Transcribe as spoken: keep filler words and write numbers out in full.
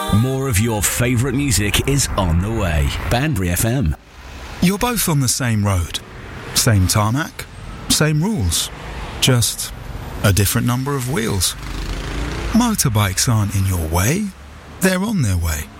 More of your favourite music is on the way. Banbury F M. You're both on the same road. Same tarmac. Same rules. Just a different number of wheels. Motorbikes aren't in your way. They're on their way.